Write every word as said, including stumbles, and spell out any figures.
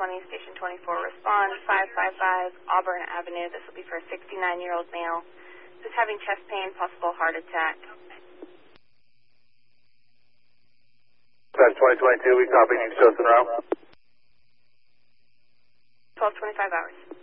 twenty, Station twenty-four, respond, five five five Auburn Avenue. This will be for a sixty-nine-year-old male who's having chest pain, possible heart attack. That's twenty twenty-two, we copy, you show us en route. twelve twenty-five hours.